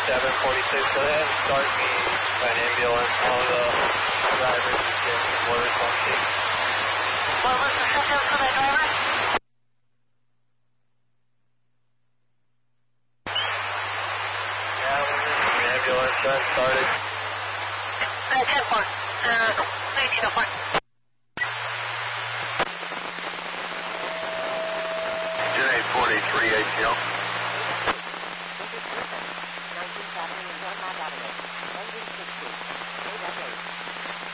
746, go ahead and start me an ambulance. All the drivers is getting orders on scene. What was the symptoms for that driver? Yeah, we're just an ambulance done started. 10-4. 1904. Gen 843 ATL.